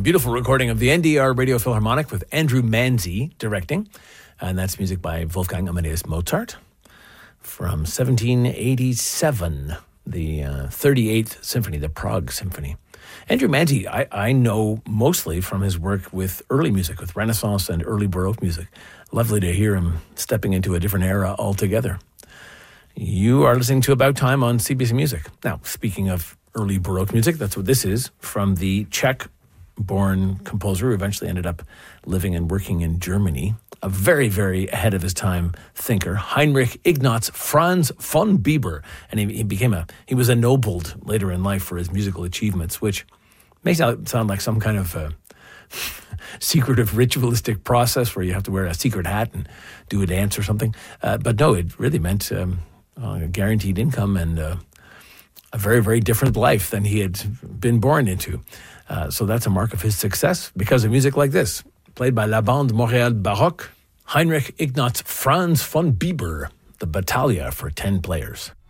beautiful recording of the NDR Radio Philharmonic with Andrew Manzi directing. And that's music by Wolfgang Amadeus Mozart from 1787, the 38th Symphony, the Prague Symphony. Andrew Manzi, I know mostly from his work with early music, with Renaissance and early Baroque music. Lovely to hear him stepping into a different era altogether. You are listening to About Time on CBC Music. Now, speaking of early Baroque music, that's what this is, from the Czech-born composer who eventually ended up living and working in Germany. A very, very ahead of his time thinker, Heinrich Ignaz Franz von Bieber. And he was ennobled later in life for his musical achievements, which makes it sound like some kind of secretive ritualistic process where you have to wear a secret hat and do a dance or something. But no, it really meant a guaranteed income and a very, very different life than he had been born into. So that's a mark of his success because of music like this, played by La Bande Montréal Baroque, Heinrich Ignaz Franz von Bieber, the Battaglia for 10 players.